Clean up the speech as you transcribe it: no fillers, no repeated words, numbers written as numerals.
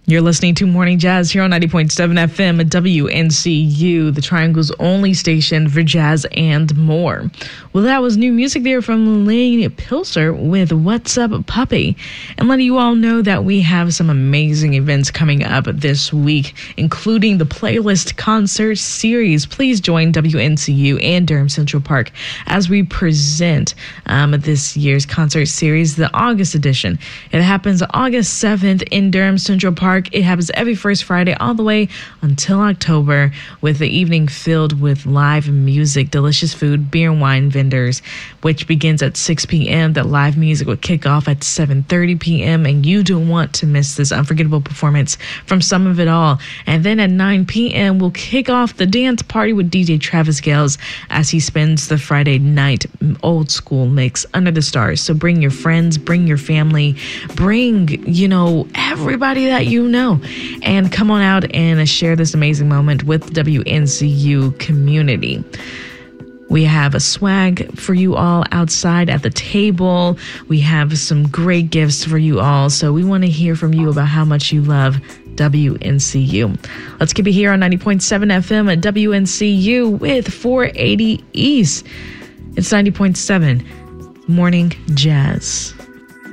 You're listening to Morning Jazz here on 90.7 FM at WNCU, the Triangle's only station for jazz and more. Well, that was new music there from Lane Pilser with What's Up Puppy. And letting you all know that we have some amazing events coming up this week, including the Playlist Concert Series. Please join WNCU and Durham Central Park as we present this year's concert series, the August edition. It happens August 7th in Durham Central Park. It happens every first Friday all the way until October, with the evening filled with live music, delicious food, beer and wine vendors, which begins at 6 p.m. That live music will kick off at 7:30 p.m. and you don't want to miss this unforgettable performance from Some of It All. And then at 9 p.m. we'll kick off the dance party with DJ Travis Gales as he spends the Friday night old school mix under the stars. So bring your friends, bring your family, bring, everybody that you know, and come on out and share this amazing moment with WNCU community. We have a swag for you all outside at the table. We have some great gifts for you all. So we want to hear from you about how much you love WNCU. Let's keep it here on 90.7 FM at WNCU with 480 East. It's 90.7 Morning Jazz.